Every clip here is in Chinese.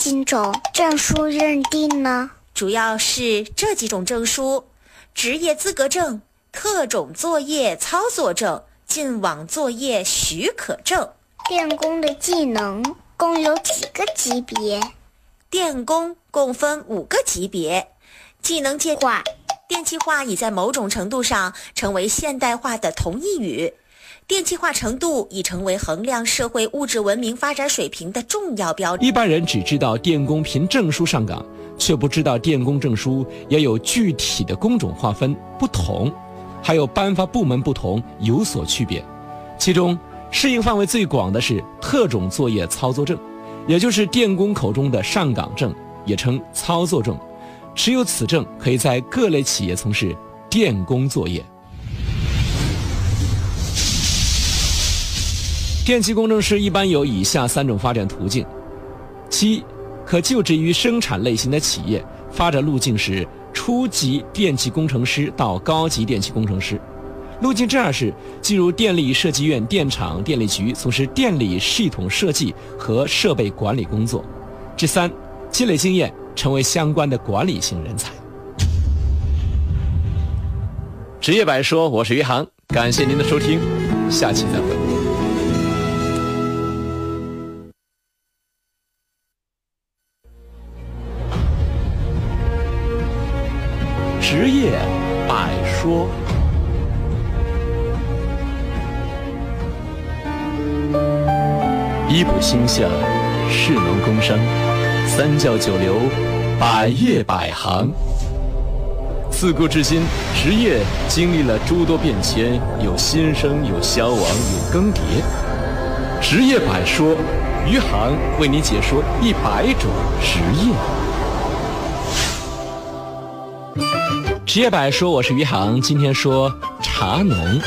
几种证书认定呢？ 主要是这几种证书：职业资格证、特种作业操作证、进网作业许可证。 电工的技能共有几个级别？ 电工共分5个级别。技能界化，电气化已在某种程度上成为现代化的同义语。电气化程度已成为衡量社会物质文明发展水平的重要标准。 一般人只知道电工凭证书上岗，却不知道电工证书也有具体的工种划分不同，还有颁发部门不同，有所区别。其中适应范围最广的是特种作业操作证，也就是电工口中的上岗证，也称操作证。持有此证可以在各类企业从事电工作业。电气工程师一般有以下3种发展途径：其可就职于生产类型的企业，发展路径是初级电气工程师到高级电气工程师。路径之2是进入电力设计院、电厂、电力局，从事电力系统设计和设备管理工作。之3，积累经验，成为相关的管理性人才。职业百说，我是于航，感谢您的收听，下期再会。职业百说。医补兴夏，士农工商，三教九流，百业百行。自古至今，职业经历了诸多变迁，有新生，有消亡，有更迭。职业百说，于航为你解说100种职业。职业百说，我是于航，今天说茶农。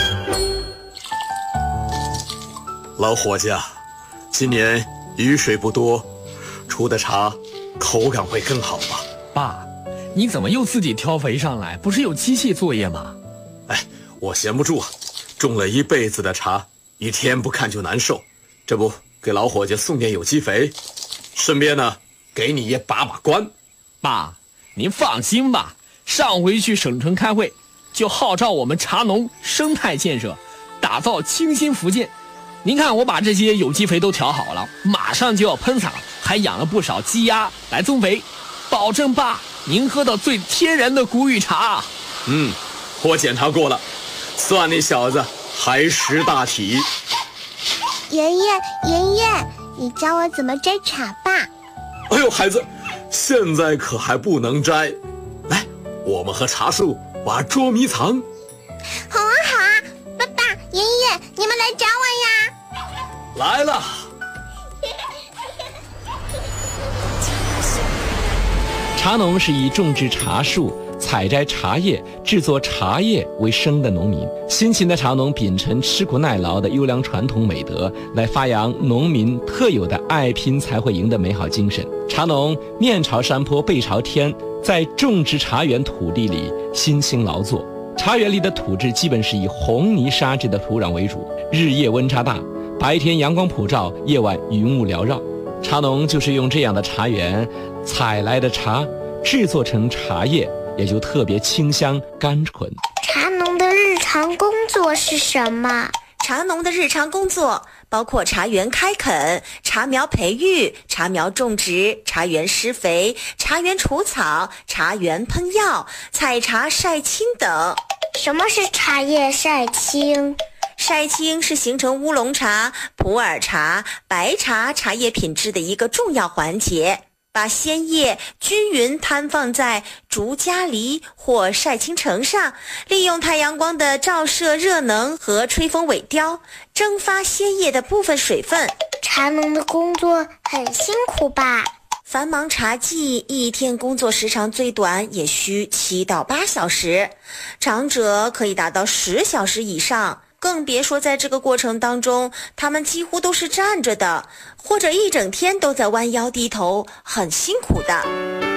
老伙计啊，今年雨水不多，出的茶口感会更好吧？ 爸，你怎么又自己挑肥上来？不是有机器作业吗？ 哎，我闲不住啊，种了一辈子的茶，一天不看就难受。这不，给老伙计送点有机肥，顺便呢，给你也把关。 爸，您放心吧，上回去省城开会，就号召我们茶农生态建设，打造清新福建。您看我把这些有机肥都调好了，马上就要喷洒，还养了不少鸡鸭来增肥，保证爸您喝到最天然的谷雨茶。 我检查过了，算你小子还识大体。 爷爷，你教我怎么摘茶吧。 哎呦，孩子，现在可还不能摘。来，我们和茶树玩捉迷藏。 好啊，爸爸、爷爷，你们来找我呀。 来了。 茶农是以种植茶树、采摘茶叶、制作茶叶为生的农民。辛勤的茶农秉承吃苦耐劳的优良传统美德，来发扬农民特有的爱拼才会赢的美好精神。茶农面朝山坡背朝天，在种植茶园土地里辛辛劳作。茶园里的土质基本是以红泥沙质的土壤为主，日夜温差大，白天阳光普照，夜晚云雾缭绕。茶农就是用这样的茶园采来的茶制作成茶叶，也就特别清香甘醇。 茶农的日常工作是什么？ 茶农的日常工作包括茶园开垦、茶苗培育、茶苗种植、茶园施肥、茶园除草、茶园喷药、采茶晒青等。 什么是茶叶晒青？ 晒青是形成乌龙茶、普洱茶、白茶茶叶品质的一个重要环节。把鲜叶均匀摊放在竹笳篱或晒青城上，利用太阳光的照射热能和吹风尾雕，蒸发鲜叶的部分水分。 茶农的工作很辛苦吧？ 繁忙茶季，一天工作时长最短也需7到8小时，长者可以达到10小时以上。更别说在这个过程当中，他们几乎都是站着的，或者一整天都在弯腰低头，很辛苦的。